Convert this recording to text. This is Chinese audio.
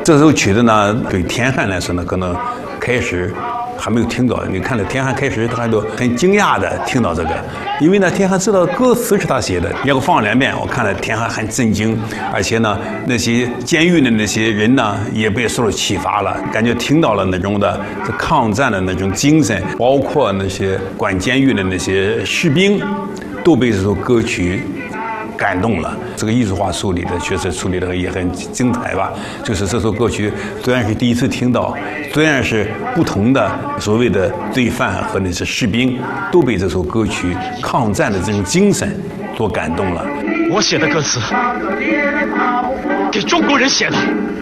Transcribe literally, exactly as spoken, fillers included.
这首曲子呢，对田汉来说呢，可能开始还没有听到。你看到田汉开始，他还都很惊讶的听到这个，因为呢，田汉知道歌词是他写的。要放两遍，我看了田汉很震惊，而且呢，那些监狱的那些人呢，也被受了启发了，感觉听到了那种的抗战的那种精神，包括那些管监狱的那些士兵，都被这首歌曲感动了。这个艺术化处理的确实处理的也很精彩吧。就是这首歌曲虽然是第一次听到，虽然是不同的所谓的罪犯和那些士兵都被这首歌曲抗战的这种精神所感动了。 我写的歌词，给中国人写的。